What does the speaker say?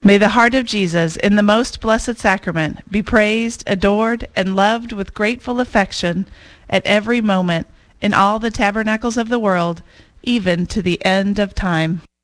May the heart of Jesus in the most blessed sacrament be praised, adored, and loved with grateful affection at every moment in all the tabernacles of the world, even to the end of time.